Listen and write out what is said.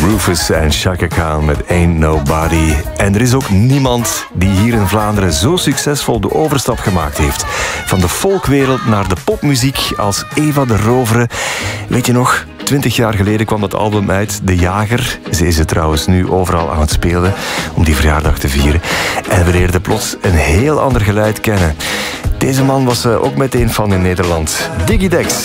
Rufus en Chaka Khan met Ain't Nobody. En er is ook niemand die hier in Vlaanderen zo succesvol de overstap gemaakt heeft. Van de folkwereld naar de popmuziek als Eva de Rovere. Weet je nog, 20 jaar geleden kwam dat album uit, De Jager. Ze is het trouwens nu overal aan het spelen om die verjaardag te vieren. En we leerden plots een heel ander geluid kennen. Deze man was ook meteen fan in Nederland. Diggy Dex.